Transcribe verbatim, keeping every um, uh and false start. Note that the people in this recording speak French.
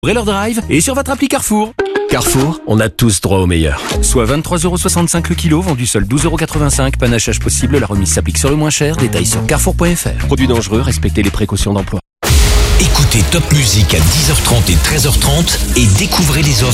leur drive et sur votre appli Carrefour. Carrefour, on a tous droit au meilleur. Soit vingt-trois euros soixante-cinq le kilo, vendu seul douze euros quatre-vingt-cinq. Panachage possible, la remise s'applique sur le moins cher. Détails sur carrefour point f r. Produit dangereux, respectez les précautions d'emploi. Écoutez Top Music à dix heures trente et treize heures trente et découvrez les offres